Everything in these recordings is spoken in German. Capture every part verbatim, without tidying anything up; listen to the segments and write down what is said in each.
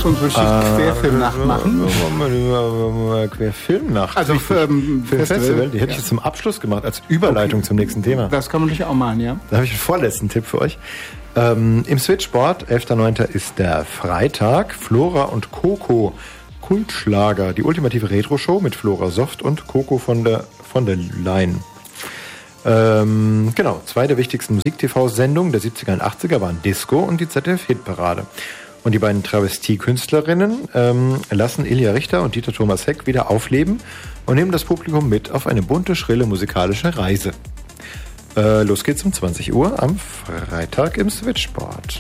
so eine richtig äh, Querfilmnacht machen. Querfilmnacht? Also für, ähm, Festival, Festival, die hätte ich jetzt zum Abschluss gemacht, als Überleitung okay. zum nächsten Thema. Das kann man natürlich auch machen, ja. Da habe ich einen vorletzten Tipp für euch. Ähm, Im Switchboard, elfter neunter ist der Freitag. Flora und Coco, Kultschlager. Die ultimative Retro-Show mit Flora Soft und Coco von der, von der Leyen. Ähm, genau, zwei der wichtigsten Musik-T V-Sendungen der siebziger und achtziger waren Disco und die Z D F-Hitparade. Und die beiden Travestie-Künstlerinnen ähm, lassen Ilja Richter und Dieter Thomas Heck wieder aufleben und nehmen das Publikum mit auf eine bunte, schrille musikalische Reise. Äh, los geht's um zwanzig Uhr am Freitag im Switchboard.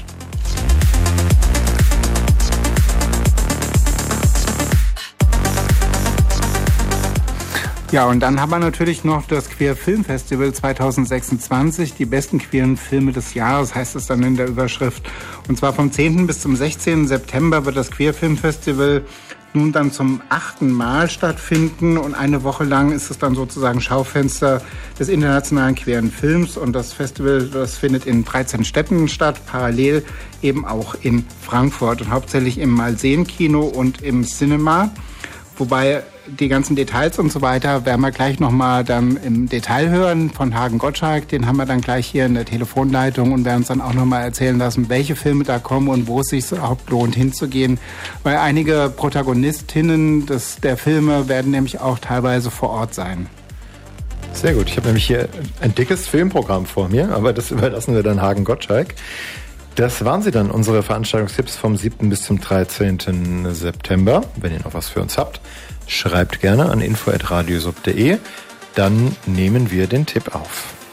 Ja, und dann haben wir natürlich noch das Queer Film Festival zwanzig sechsundzwanzig, die besten queeren Filme des Jahres, heißt es dann in der Überschrift. Und zwar vom zehnten bis zum sechzehnten September wird das Queer Film Festival nun dann zum achten Mal stattfinden und eine Woche lang ist es dann sozusagen Schaufenster des internationalen queeren Films und das Festival, das findet in dreizehn Städten statt, parallel eben auch in Frankfurt und hauptsächlich im Malsehen-Kino und im Cinema, wobei die ganzen Details und so weiter werden wir gleich nochmal dann im Detail hören von Hagen Gottschalk. Den haben wir dann gleich hier in der Telefonleitung und werden uns dann auch nochmal erzählen lassen, welche Filme da kommen und wo es sich überhaupt lohnt hinzugehen. Weil einige Protagonistinnen des, der Filme werden nämlich auch teilweise vor Ort sein. Sehr gut. Ich habe nämlich hier ein dickes Filmprogramm vor mir, aber das überlassen wir dann Hagen Gottschalk. Das waren sie dann, unsere Veranstaltungstipps vom siebten bis zum dreizehnten September. Wenn ihr noch was für uns habt, schreibt gerne an info at radiosub punkt de, dann nehmen wir den Tipp auf.